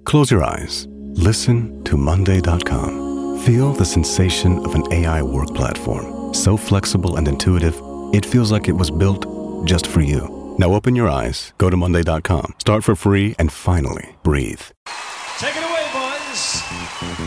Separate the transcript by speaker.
Speaker 1: Close your eyes. Listen to Monday.com. Feel the sensation of an AI work platform. So flexible and intuitive, it feels like it was built just for you. Now open your eyes, go to Monday.com, start for free, and finally breathe.
Speaker 2: Take it away, boys.